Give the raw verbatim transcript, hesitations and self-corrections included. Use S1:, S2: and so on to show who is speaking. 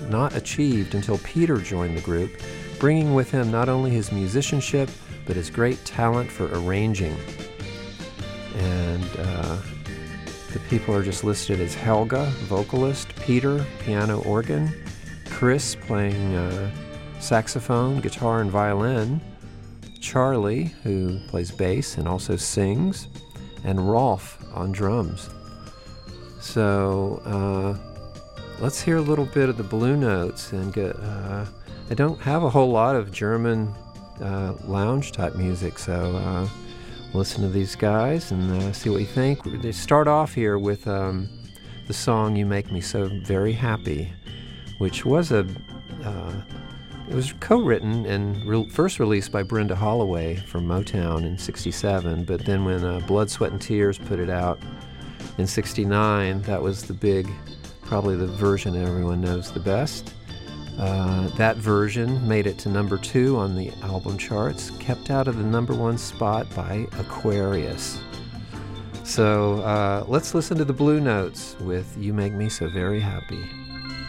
S1: not achieved until Peter joined the group, bringing with him not only his musicianship, but his great talent for arranging. And uh, the people are just listed as Helga, vocalist, Peter, piano organ, Chris playing uh, saxophone, guitar, and violin, Charlie, who plays bass and also sings, and Rolf on drums. So uh, let's hear a little bit of the Blue Notes. And get, uh, I don't have a whole lot of German uh, lounge type music, so uh, listen to these guys and uh, see what you think. They start off here with um, the song "You Make Me So Very Happy," which was a uh, it was co-written and re- first released by Brenda Holloway from Motown in sixty-seven, but then when uh, Blood, Sweat and Tears put it out in sixty-nine, that was the big, probably the version everyone knows the best. Uh, that version made it to number two on the album charts, kept out of the number one spot by Aquarius. So uh, let's listen to the Blue Notes with "You Make Me So Very Happy."